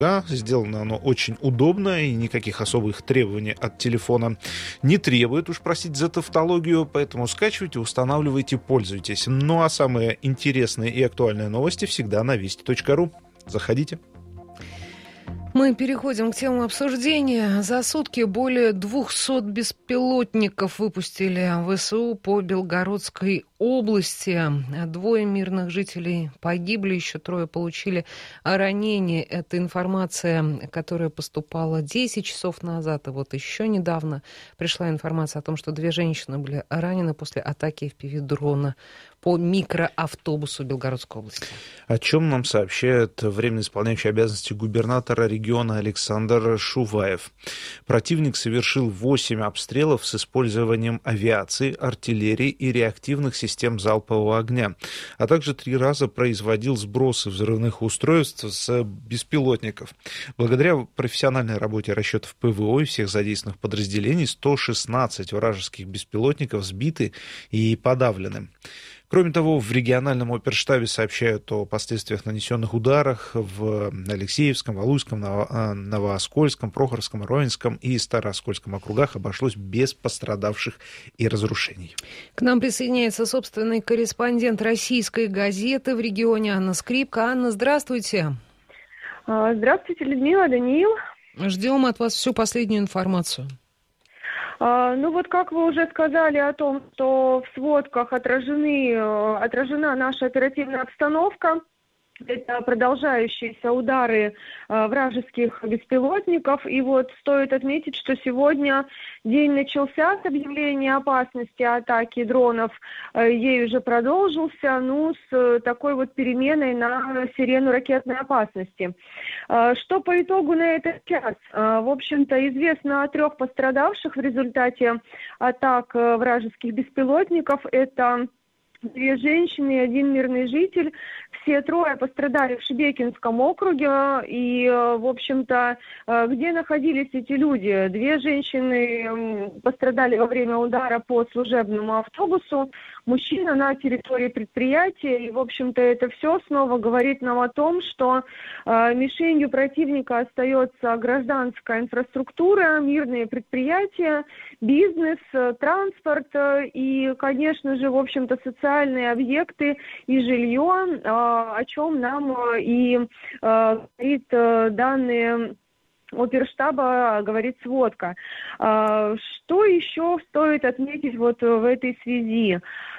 Да, сделано оно очень удобно, и никаких особых требований от телефона не требует, уж простите за тавтологию, поэтому скачивайте, устанавливайте, пользуйтесь. Ну а самые интересные и актуальные новости всегда на вести.ру. Заходите. Мы переходим к теме обсуждения. За сутки более 200 беспилотников выпустили ВСУ по Белгородской области. 2 мирных жителей погибли, еще 3 получили ранения. Это информация, которая поступала 10 часов назад. И вот еще недавно пришла информация о том, что 2 женщины были ранены после атаки FPV-дрона по микроавтобусу Белгородской области. О чем нам сообщает временно исполняющий обязанности губернатора региона Александр Шуваев. Противник совершил 8 обстрелов с использованием авиации, артиллерии и реактивных систем залпового огня, а также 3 раза производил сбросы взрывных устройств с беспилотников. Благодаря профессиональной работе расчетов ПВО и всех задействованных подразделений 116 вражеских беспилотников сбиты и подавлены. Кроме того, в региональном оперштабе сообщают о последствиях нанесенных ударах в Алексеевском, Валуйском, Новооскольском, Прохоровском, Ровенском и Старооскольском округах обошлось без пострадавших и разрушений. К нам присоединяется собственный корреспондент «Российской газеты» в регионе Анна Скрипка. Анна, здравствуйте. Здравствуйте, Людмила, Даниил. Ждем от вас всю последнюю информацию. Ну вот как вы уже сказали о том, что в сводках отражена наша оперативная обстановка, это продолжающиеся удары вражеских беспилотников. И вот стоит отметить, что сегодня день начался с объявления опасности атаки дронов. Ей уже продолжился, с такой вот переменой на сирену ракетной опасности. Что по итогу на этот час? В общем-то, известно о 3 пострадавших в результате атак вражеских беспилотников. Это 2 женщины и 1 мирный житель. Все 3 пострадали в Шебекинском округе. И, в общем-то, где находились эти люди? 2 женщины пострадали во время удара по служебному автобусу. Мужчина на территории предприятия. И, в общем-то, это все снова говорит нам о том, что мишенью противника остается гражданская инфраструктура, мирные предприятия, бизнес, транспорт и, конечно же, в общем-то, социальные объекты и жилье, о чем нам и говорит данные оперштаба, говорит сводка. Что еще стоит отметить вот в этой связи?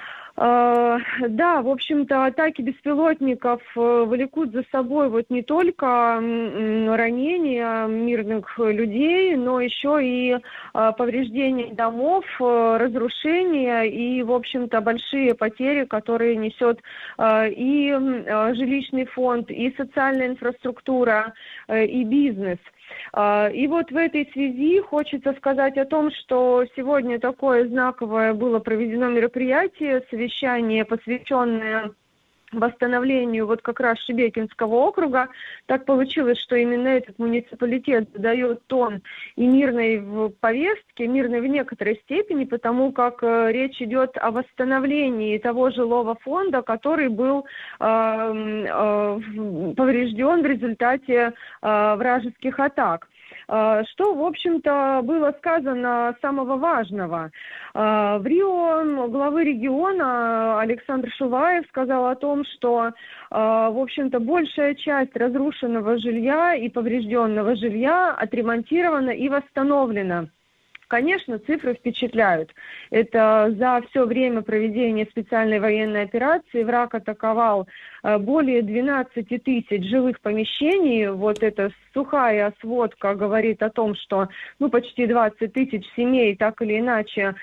Да, в общем-то, атаки беспилотников влекут за собой вот не только ранения мирных людей, но еще и повреждение домов, разрушения и, в общем-то, большие потери, которые несет и жилищный фонд, и социальная инфраструктура, и бизнес. И вот в этой связи хочется сказать о том, что сегодня такое знаковое было проведено мероприятие, совещание, посвященное восстановлению вот как раз Шебекинского округа. Так получилось, что именно этот муниципалитет задает тон и мирной в повестке, мирной в некоторой степени, потому как речь идет о восстановлении того жилого фонда, который был поврежден в результате вражеских атак. Что, в общем-то, было сказано самого важного? В Рио главы региона Александр Шуваев сказал о том, что, в общем-то, большая часть разрушенного жилья и поврежденного жилья отремонтирована и восстановлена. Конечно, цифры впечатляют. Это за все время проведения специальной военной операции враг атаковал более 12 тысяч жилых помещений. Вот эта сухая сводка говорит о том, что почти 20 тысяч семей так или иначе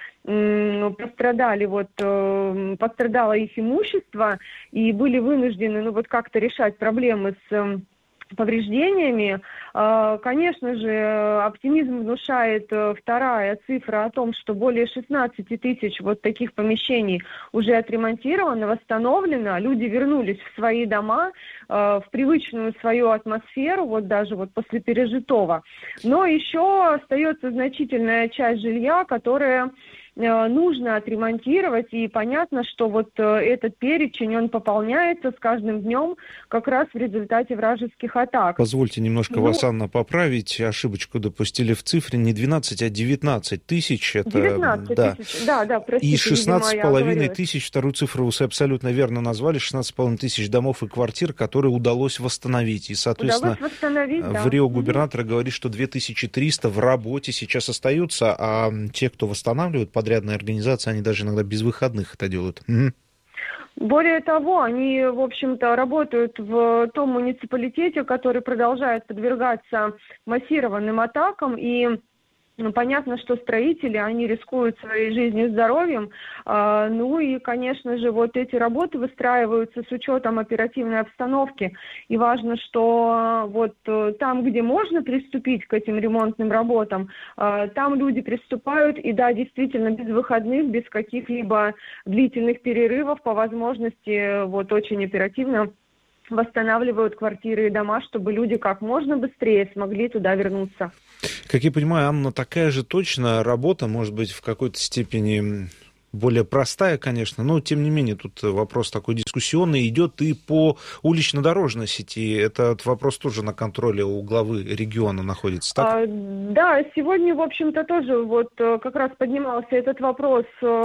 пострадало их имущество и были вынуждены как-то решать проблемы с повреждениями. Конечно же, оптимизм внушает вторая цифра о том, что более 16 тысяч вот таких помещений уже отремонтировано, восстановлено, люди вернулись в свои дома, в привычную свою атмосферу, вот даже вот после пережитого. Но еще остается значительная часть жилья, которая нужно отремонтировать, и понятно, что вот этот перечень, он пополняется с каждым днем как раз в результате вражеских атак. Позвольте немножко вас, Анна, поправить. Ошибочку допустили в цифре. Не 12, а 19 тысяч. Это, 19 тысяч, да, простите. И 16,5 тысяч, вторую цифру вы абсолютно верно назвали, 16,5 тысяч домов и квартир, которые удалось восстановить. И, соответственно, в Рио губернатор говорит, что 2300 в работе сейчас остаются, а те, кто восстанавливают, подрядные организации, они даже иногда без выходных это делают. Более того, они, в общем-то, работают в том муниципалитете, который продолжает подвергаться массированным атакам, и понятно, что строители, они рискуют своей жизнью и здоровьем, ну и, конечно же, вот эти работы выстраиваются с учетом оперативной обстановки, и важно, что вот там, где можно приступить к этим ремонтным работам, там люди приступают, и да, действительно, без выходных, без каких-либо длительных перерывов, по возможности, вот очень оперативно восстанавливают квартиры и дома, чтобы люди как можно быстрее смогли туда вернуться. Как я понимаю, Анна, такая же точно работа, может быть, в какой-то степени более простая, конечно, но, тем не менее, тут вопрос такой дискуссионный, идет и по улично-дорожной сети. Этот вопрос тоже на контроле у главы региона находится, так? Да, сегодня, в общем-то, тоже вот как раз поднимался этот вопрос,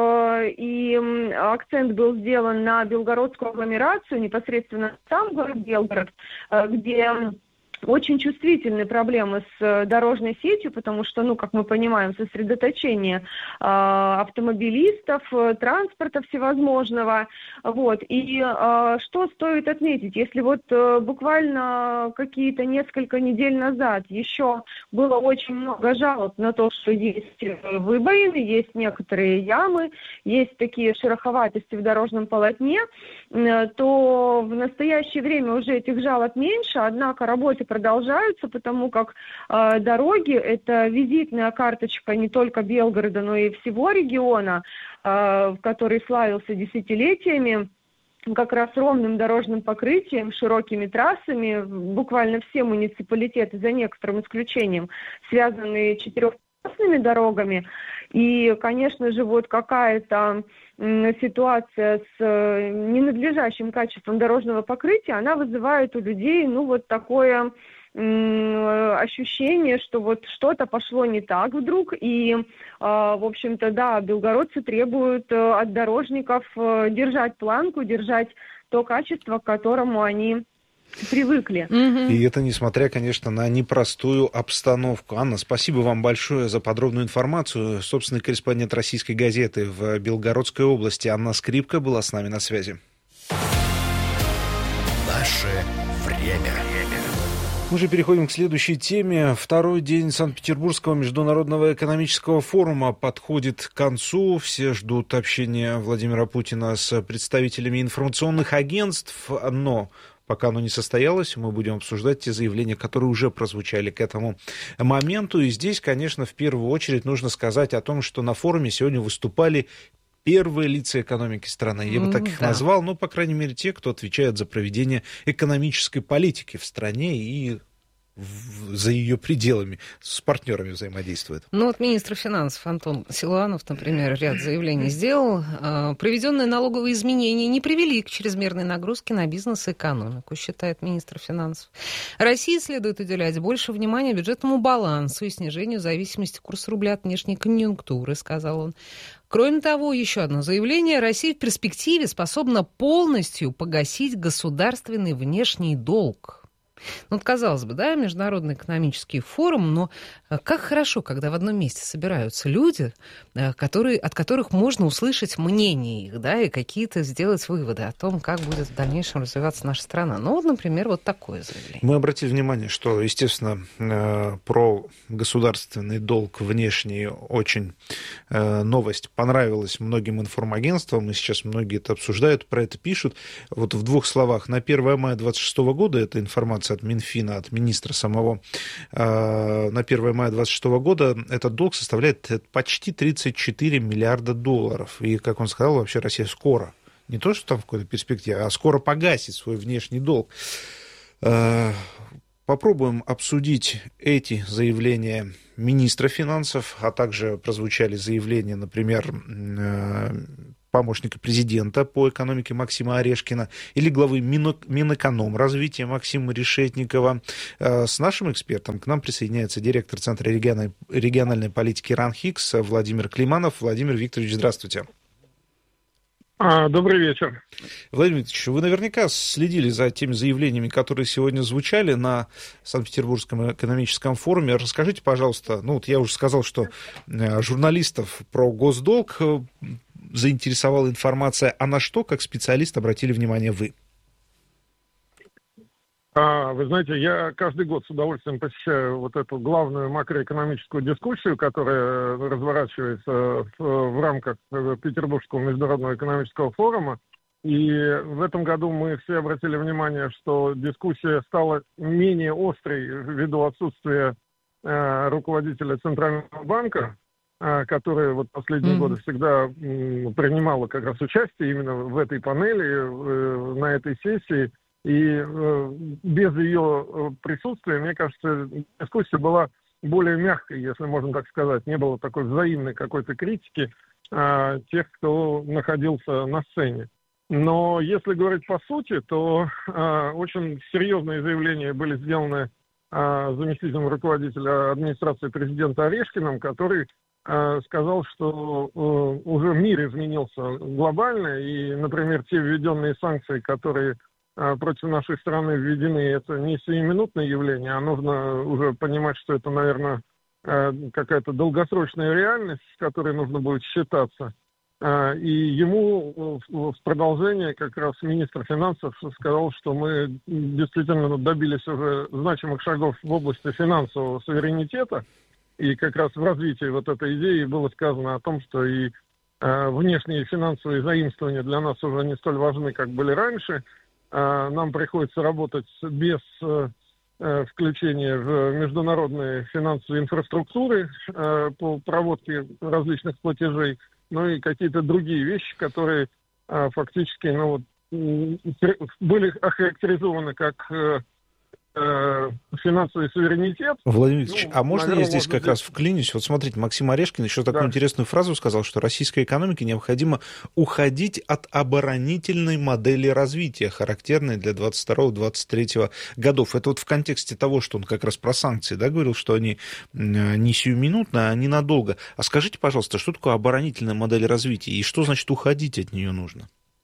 и акцент был сделан на Белгородскую агломерацию, непосредственно сам город Белгород, где очень чувствительны проблемы с дорожной сетью, потому что, ну, как мы понимаем, сосредоточение автомобилистов, транспорта всевозможного. Вот. И что стоит отметить, если вот буквально какие-то несколько недель назад еще было очень много жалоб на то, что есть выбоины, есть некоторые ямы, есть такие шероховатости в дорожном полотне, то в настоящее время уже этих жалоб меньше, однако работы продолжаются, потому как дороги – это визитная карточка не только Белгорода, но и всего региона, который славился десятилетиями как раз ровным дорожным покрытием, широкими трассами. Буквально все муниципалитеты, за некоторым исключением, связанные четырехполосными дорогами. И, конечно же, вот какая-то ситуация с ненадлежащим качеством дорожного покрытия, она вызывает у людей, ну, вот такое ощущение, что вот что-то пошло не так вдруг, и, в общем-то, да, белгородцы требуют от дорожников держать планку, держать то качество, к которому они привыкли. И это несмотря, конечно, на непростую обстановку. Анна, спасибо вам большое за подробную информацию. Собственный корреспондент «Российской газеты» в Белгородской области Анна Скрипка была с нами на связи. Наше время. Мы же переходим к следующей теме. Второй день Санкт-Петербургского международного экономического форума подходит к концу. Все ждут общения Владимира Путина с представителями информационных агентств, но пока оно не состоялось, мы будем обсуждать те заявления, которые уже прозвучали к этому моменту. И здесь, конечно, в первую очередь нужно сказать о том, что на форуме сегодня выступали первые лица экономики страны. Я бы так их назвал, ну, по крайней мере, те, кто отвечает за проведение экономической политики в стране и за ее пределами, с партнерами взаимодействует. Ну вот министр финансов Антон Силуанов, например, ряд заявлений сделал. Проведенные налоговые изменения не привели к чрезмерной нагрузке на бизнес и экономику, считает министр финансов. России следует уделять больше внимания бюджетному балансу и снижению зависимости курса рубля от внешней конъюнктуры, сказал он. Кроме того, еще одно заявление. Россия в перспективе способна полностью погасить государственный внешний долг. Ну, вот, казалось бы, да, международный экономический форум, но как хорошо, когда в одном месте собираются люди, от которых можно услышать мнение их, да, и какие-то сделать выводы о том, как будет в дальнейшем развиваться наша страна. Ну, вот, например, вот такое заявление. Мы обратили внимание, что, естественно, про государственный долг внешний очень новость понравилась многим информагентствам, и сейчас многие это обсуждают, про это пишут. Вот в двух словах. На 1 мая 2026 года, эта информация от Минфина, от министра самого, на 1 мая 2026 года этот долг составляет почти 34 миллиарда долларов. И, как он сказал, вообще Россия скоро, не то, что там в какой-то перспективе, а скоро погасит свой внешний долг. Попробуем обсудить эти заявления министра финансов, а также прозвучали заявления, например, помощника президента по экономике Максима Орешкина или главы Минэкономразвития Максима Решетникова. С нашим экспертом к нам присоединяется директор Центра региональной политики РАНХИКС Владимир Климанов. Владимир Викторович, здравствуйте. Добрый вечер. Владимир Викторович, вы наверняка следили за теми заявлениями, которые сегодня звучали на Санкт-Петербургском экономическом форуме. Расскажите, пожалуйста, я уже сказал, что журналистов про госдолг заинтересовала информация, а на что, как специалист, обратили внимание вы? Вы знаете, я каждый год с удовольствием посещаю вот эту главную макроэкономическую дискуссию, которая разворачивается в рамках Петербургского международного экономического форума. И в этом году мы все обратили внимание, что дискуссия стала менее острой ввиду отсутствия руководителя Центрального банка, которая вот последние годы всегда принимала как раз участие именно в этой панели, на этой сессии. И без ее присутствия, мне кажется, дискуссия была более мягкой, если можно так сказать. Не было такой взаимной какой-то критики тех, кто находился на сцене. Но если говорить по сути, то очень серьезные заявления были сделаны заместителем руководителя администрации президента Орешкиным, который сказал, что уже мир изменился глобально, и, например, те введенные санкции, которые против нашей страны введены, это не сиюминутное явление, а нужно уже понимать, что это, наверное, какая-то долгосрочная реальность, с которой нужно будет считаться. И ему в продолжение как раз министр финансов сказал, что мы действительно добились уже значимых шагов в области финансового суверенитета, и как раз в развитии вот этой идеи было сказано о том, что и внешние финансовые заимствования для нас уже не столь важны, как были раньше. Нам приходится работать без включения в международные финансовые инфраструктуры по проводке различных платежей, ну и какие-то другие вещи, которые фактически были охарактеризованы как финансовый суверенитет. Владимир Викторович, а можно я здесь как раз вклинюсь? Вот смотрите, Максим Орешкин еще такую интересную фразу сказал, что российской экономике необходимо уходить от оборонительной модели развития, характерной для 22-23 годов. Это вот в контексте того, что он как раз про санкции, говорил, что они не сиюминутно, а ненадолго. А скажите, пожалуйста, что такое оборонительная модель развития и что значит уходить от нее нужно?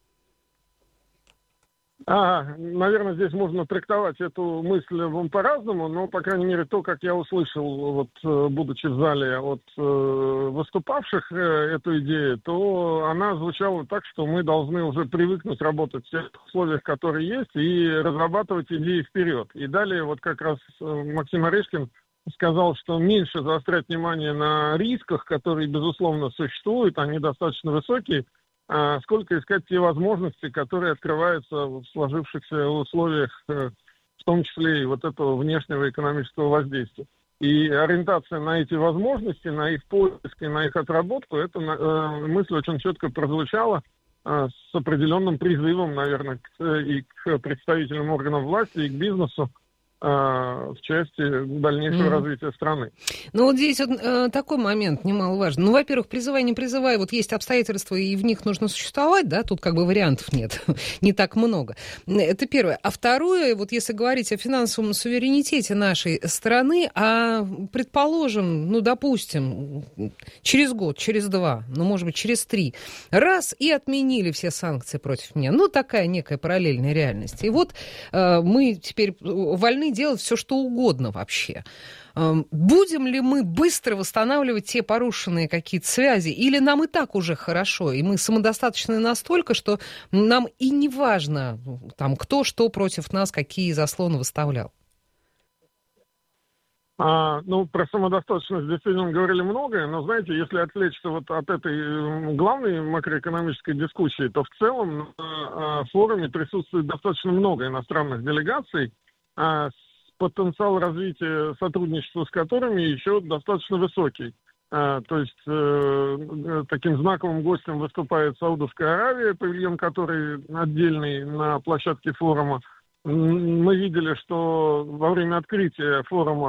Наверное, здесь можно трактовать эту мысль по-разному, но, по крайней мере, то, как я услышал, будучи в зале от выступавших эту идею, то она звучала так, что мы должны уже привыкнуть работать в тех условиях, которые есть, и разрабатывать идеи вперед. И далее вот как раз Максим Орешкин сказал, что меньше заострять внимание на рисках, которые, безусловно, существуют, они достаточно высокие, сколько искать те возможности, которые открываются в сложившихся условиях, в том числе и вот этого внешнего экономического воздействия. И ориентация на эти возможности, на их поиск и на их отработку, эта мысль очень четко прозвучала с определенным призывом, наверное, и к представителям органов власти, и к бизнесу, в части дальнейшего развития страны. Ну вот здесь вот такой момент немаловажный. Ну, во-первых, призывай, не призывай, вот есть обстоятельства, и в них нужно существовать, тут как бы вариантов нет, не так много. Это первое. А второе, вот если говорить о финансовом суверенитете нашей страны, предположим, допустим, через год, через два, может быть, через 3, раз и отменили все санкции против меня. Такая некая параллельная реальность. И вот мы теперь вольны делать все, что угодно вообще. Будем ли мы быстро восстанавливать те порушенные какие-то связи, или нам и так уже хорошо, и мы самодостаточны настолько, что нам и не важно, кто что против нас, какие заслоны выставлял? Про самодостаточность действительно говорили многое, но, знаете, если отвлечься от этой главной макроэкономической дискуссии, то в целом на форуме присутствует достаточно много иностранных делегаций, потенциал развития сотрудничества с которыми еще достаточно высокий. То есть таким знаковым гостем выступает Саудовская Аравия, павильон который отдельный на площадке форума. Мы видели, что во время открытия форума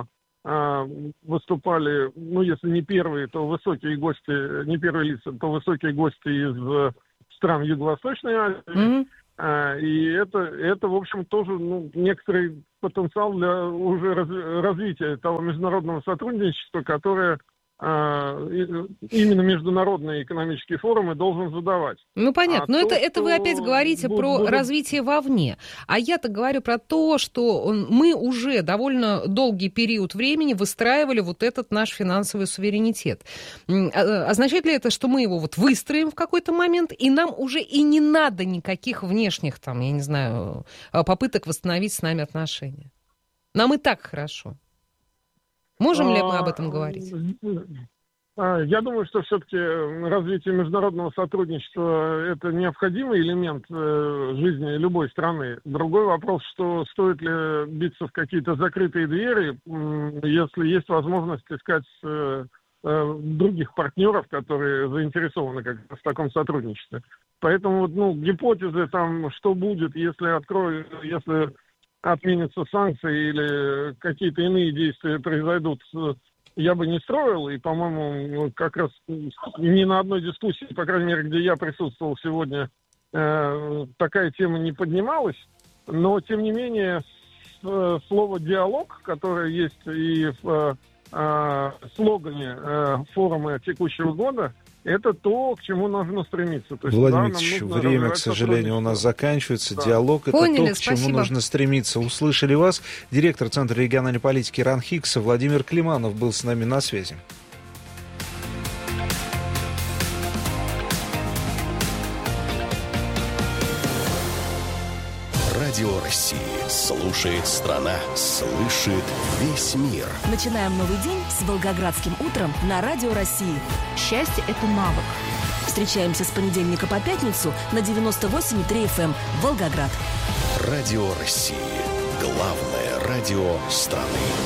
выступали, если не первые, то высокие гости, не первые лица, то высокие гости из стран Юго-Восточной Азии. И это, в общем, тоже некоторый потенциал для уже развития того международного сотрудничества, которое именно международные экономические форумы должен задавать. Понятно. Но это вы опять говорите про развитие вовне. А я-то говорю про то, что мы уже довольно долгий период времени выстраивали вот этот наш финансовый суверенитет. Означает ли это, что мы его выстроим в какой-то момент, и нам уже и не надо никаких внешних, попыток восстановить с нами отношения? Нам и так хорошо. Можем ли мы об этом говорить? Я думаю, что все-таки развитие международного сотрудничества – это необходимый элемент жизни любой страны. Другой вопрос, что стоит ли биться в какие-то закрытые двери, если есть возможность искать других партнеров, которые заинтересованы как в таком сотрудничестве. Поэтому гипотезы, что будет, если отменятся санкции или какие-то иные действия произойдут, я бы не строил. И, по-моему, как раз ни на одной дискуссии, по крайней мере, где я присутствовал сегодня, такая тема не поднималась. Но, тем не менее, слово «диалог», которое есть и в слогане форума текущего года, это то, к чему нужно стремиться. То есть, Владимир Ильич, время, к сожалению, у нас заканчивается. Да. Диалог — это то, к чему нужно стремиться. Услышали вас. Директор Центра региональной политики РАН-Хиггса Владимир Климанов был с нами на связи. Радио России. Слушает страна. Слышит весь мир. Начинаем новый день с Волгоградским утром на Радио России. Счастье – это навык. Встречаемся с понедельника по пятницу на 98,3 FM Волгоград. Радио России. Главное радио страны.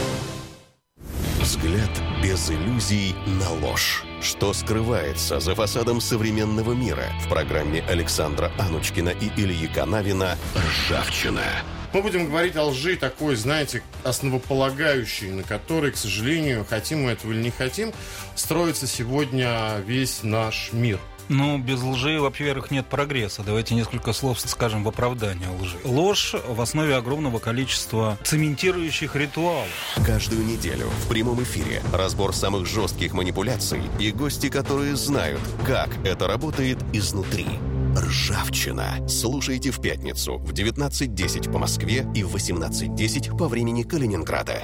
Взгляд без иллюзий на ложь. Что скрывается за фасадом современного мира? В программе Александра Анучкина и Ильи Канавина «Ржавчина». Мы будем говорить о лжи такой, основополагающей, на которой, к сожалению, хотим мы этого или не хотим, строится сегодня весь наш мир. Без лжи, во-первых, нет прогресса. Давайте несколько слов скажем в оправдание лжи. Ложь в основе огромного количества цементирующих ритуалов. Каждую неделю в прямом эфире разбор самых жестких манипуляций и гости, которые знают, как это работает изнутри. «Ржавчина». Слушайте в пятницу в 19:10 по Москве и в 18:10 по времени Калининграда.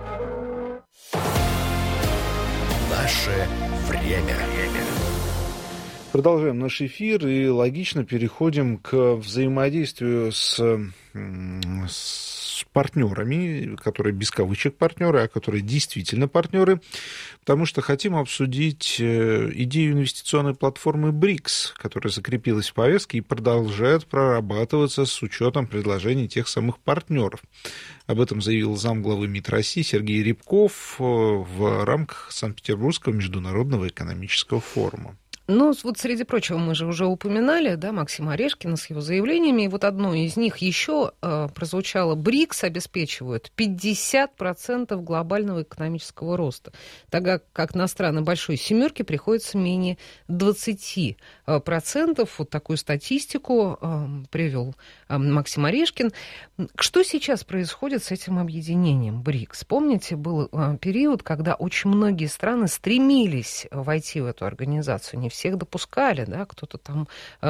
Наше время. Продолжаем наш эфир и логично переходим к взаимодействию с партнерами, которые без кавычек партнеры, а которые действительно партнеры, потому что хотим обсудить идею инвестиционной платформы БРИКС, которая закрепилась в повестке и продолжает прорабатываться с учетом предложений тех самых партнеров. Об этом заявил замглавы МИД России Сергей Рябков в рамках Санкт-Петербургского международного экономического форума. Среди прочего, мы же уже упоминали, Максима Орешкина с его заявлениями, и одно из них еще прозвучало: БРИКС обеспечивают 50% глобального экономического роста, тогда как на страны Большой Семерки приходится менее 20%. Такую статистику привел Максим Орешкин. Что сейчас происходит с этим объединением БРИКС? Помните, был период, когда очень многие страны стремились войти в эту организацию, не всех допускали, кто-то там,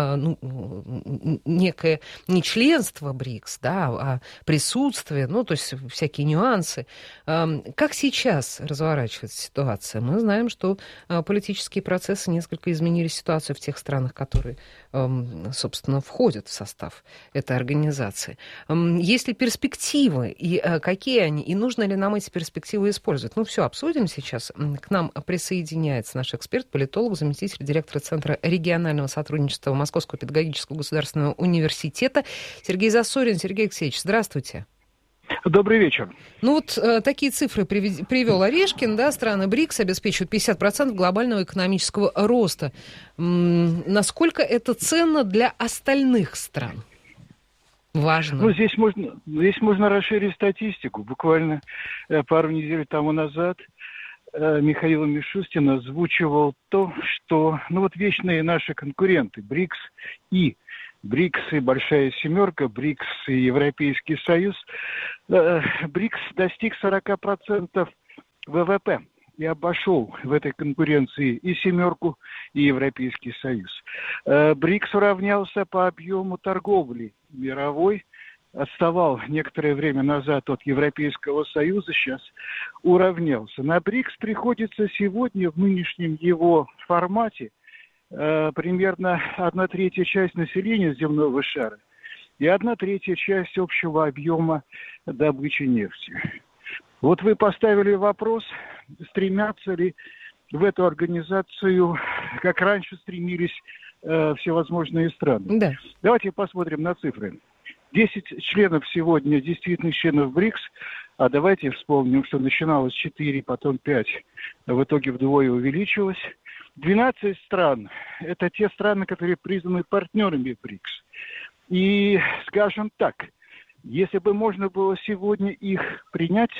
некое не членство БРИКС, а присутствие, то есть всякие нюансы. Как сейчас разворачивается ситуация? Мы знаем, что политические процессы несколько изменили ситуацию в тех странах, которые, собственно, входят в состав этой организации. Есть ли перспективы, и какие они, и нужно ли нам эти перспективы использовать? Все обсудим сейчас. К нам присоединяется наш эксперт, политолог, заместитель директора Центра регионального сотрудничества Московского педагогического государственного университета Сергей Засорин. Сергей Алексеевич, здравствуйте. Добрый вечер. Такие цифры привел Орешкин, страны БРИКС обеспечивают 50% глобального экономического роста. Насколько это ценно для остальных стран? важно. Ну, здесь можно расширить статистику. Буквально пару недель тому назад Михаил Мишустин озвучивал то, что, вечные наши конкуренты, БРИКС и Большая Семерка, БРИКС и Европейский Союз, БРИКС достиг 40% ВВП и обошел в этой конкуренции и Семерку, и Европейский Союз. БРИКС уравнялся по объему торговли мировой, отставал некоторое время назад от Европейского Союза, сейчас уравнялся. На БРИКС приходится сегодня в нынешнем его формате примерно 1/3 часть населения земного шара и 1/3 часть общего объема добычи нефти. Вот вы поставили вопрос, стремятся ли в эту организацию, как раньше стремились всевозможные страны. Да. Давайте посмотрим на цифры. 10 членов сегодня, действительных членов БРИКС, а давайте вспомним, что начиналось 4, потом 5, а в итоге вдвое увеличилось. 12 стран – это те страны, которые признаны партнерами БРИКС. И, скажем так, если бы можно было сегодня их принять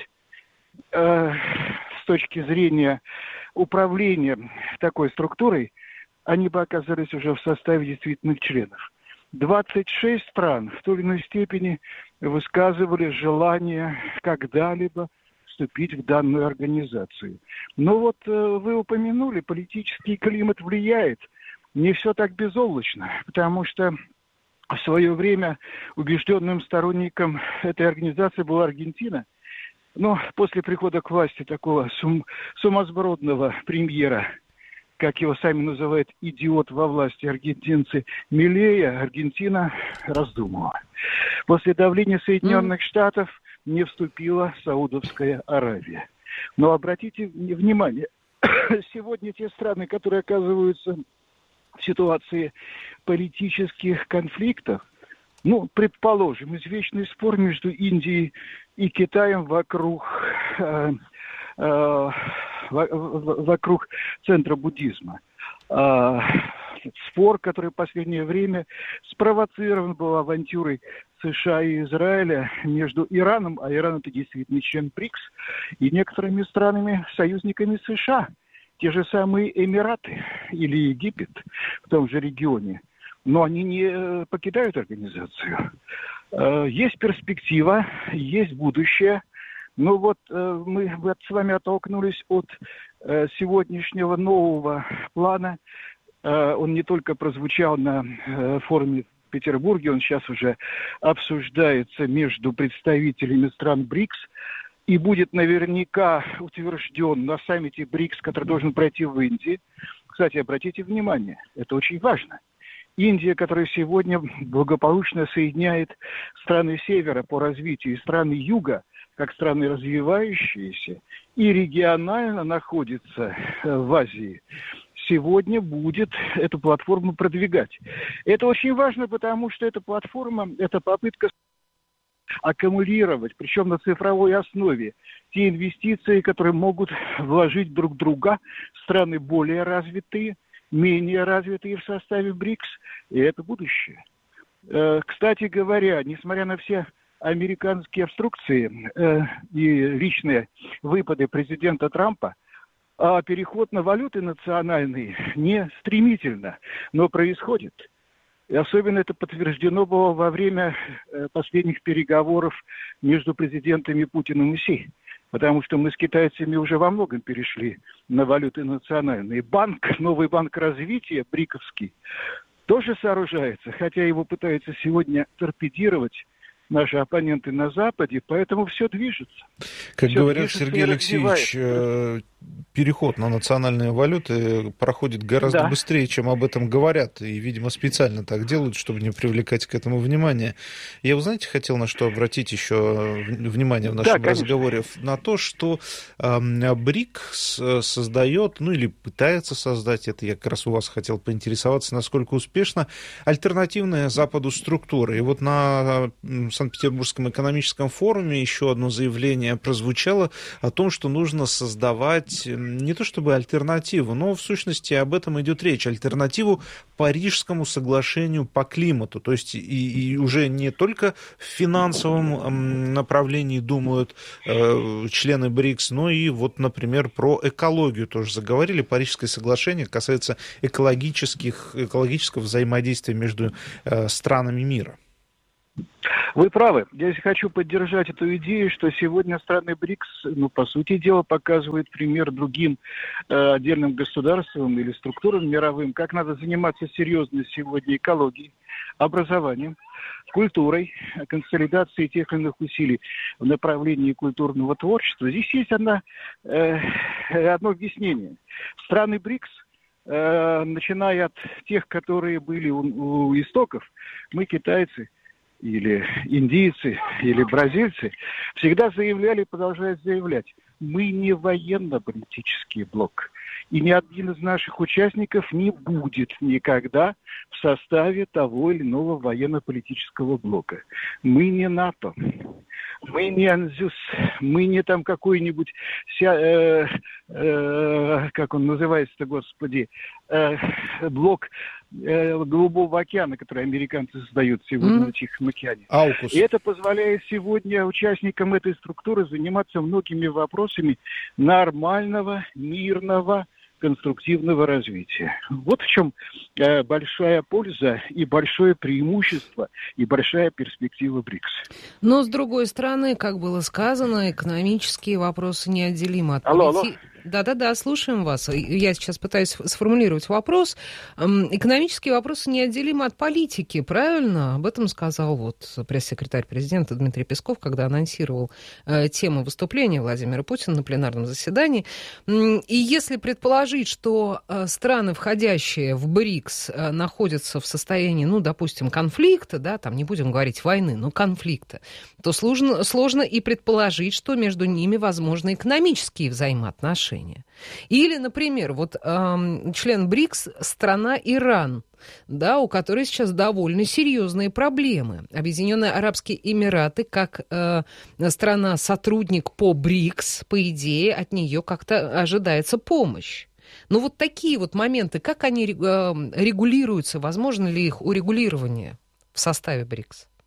с точки зрения управления такой структурой, они бы оказались уже в составе действительных членов. 26 стран в той или иной степени высказывали желание когда-либо вступить в данную организацию. Но вот вы упомянули, политический климат влияет. Не все так безоблачно, потому что в свое время убежденным сторонником этой организации была Аргентина. Но после прихода к власти такого сумасбродного премьера, как его сами называют, идиот во власти аргентинцы, Милея, Аргентина раздумала. После давления Соединенных Штатов не вступила Саудовская Аравия. Но обратите внимание, сегодня те страны, которые оказываются в ситуации политических конфликов, предположим, извечный спор между Индией и Китаем вокруг центра буддизма. Спор, который в последнее время спровоцирован был авантюрой США и Израиля между Ираном, а Иран это действительно член БРИКС, и некоторыми странами-союзниками США. Те же самые Эмираты или Египет в том же регионе. Но они не покидают организацию. Есть перспектива, есть будущее. Но мы с вами оттолкнулись от сегодняшнего нового плана. Он не только прозвучал на форуме в Петербурге, он сейчас уже обсуждается между представителями стран БРИКС и будет наверняка утвержден на саммите БРИКС, который должен пройти в Индии. Кстати, обратите внимание, это очень важно. Индия, которая сегодня благополучно соединяет страны Севера по развитию и страны Юга, как страны развивающиеся, и регионально находится в Азии, сегодня будет эту платформу продвигать. Это очень важно, потому что эта платформа, это попытка аккумулировать, причем на цифровой основе, те инвестиции, которые могут вложить друг друга страны более развитые, менее развитые в составе БРИКС, и это будущее. Кстати говоря, несмотря на все американские обструкции и личные выпады президента Трампа, переход на валюты национальные не стремительно, но происходит. И особенно это подтверждено было во время последних переговоров между президентами Путиным и Си. Потому что мы с китайцами уже во многом перешли на валюты национальные. Новый банк развития, бриковский, тоже сооружается, хотя его пытаются сегодня торпедировать наши оппоненты на Западе, поэтому все движется. Как говорят, Сергей Алексеевич, переход на национальные валюты проходит гораздо быстрее, чем об этом говорят, и, видимо, специально так делают, чтобы не привлекать к этому внимания. Я, вы знаете, хотел на что обратить еще внимание в нашем разговоре, на то, что БРИКС создает, или пытается создать, это я как раз у вас хотел поинтересоваться, насколько успешно, альтернативная Западу структура. И вот на Санкт-Петербургском экономическом форуме еще одно заявление прозвучало о том, что нужно создавать не то чтобы альтернативу, но в сущности об этом идет речь, альтернативу Парижскому соглашению по климату. То есть и уже не только в финансовом направлении думают члены БРИКС, но и вот, например, про экологию тоже заговорили. Парижское соглашение касается экологического взаимодействия между странами мира. Вы правы. Я хочу поддержать эту идею, что сегодня страны БРИКС, по сути дела, показывают пример другим отдельным государствам или структурам мировым, как надо заниматься серьезно сегодня экологией, образованием, культурой, консолидацией тех или иных усилий в направлении культурного творчества. Здесь есть одно объяснение. Страны БРИКС, начиная от тех, которые были у истоков, мы, китайцы, или индийцы, или бразильцы, всегда заявляли и продолжают заявлять: мы не военно-политический блок. И ни один из наших участников не будет никогда в составе того или иного военно-политического блока. Мы не НАТО, мы не АНЗЮС, мы не там какой-нибудь, как он называется-то, господи, блок Голубого океана, который американцы создают сегодня на Тихом океане. AUKUS. И это позволяет сегодня участникам этой структуры заниматься многими вопросами нормального, мирного, конструктивного развития. Вот в чем большая польза и большое преимущество и большая перспектива БРИКС. Но, с другой стороны, как было сказано, экономические вопросы неотделимы от политики. Да-да-да, слушаем вас. Я сейчас пытаюсь сформулировать вопрос. Экономические вопросы неотделимы от политики, правильно? Об этом сказал пресс-секретарь президента Дмитрий Песков, когда анонсировал тему выступления Владимира Путина на пленарном заседании. И если предположить, что страны, входящие в БРИКС, находятся в состоянии, допустим, конфликта, да, там не будем говорить войны, но конфликта, то сложно и предположить, что между ними возможны экономические взаимоотношения. Или, например, член БРИКС – страна Иран, да, у которой сейчас довольно серьезные проблемы. Объединенные Арабские Эмираты, как страна-сотрудник по БРИКС, по идее, от нее как-то ожидается помощь. Но такие моменты, как они регулируются, возможно ли их урегулирование в составе БРИКС?